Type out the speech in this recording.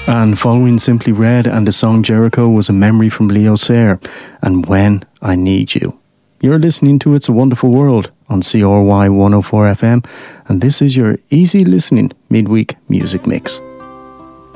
And following Simply Red and the song Jericho was a memory from Leo Sayer and When I Need You. You're listening to It's a Wonderful World on CRY 104 FM, and this is your easy listening midweek music mix.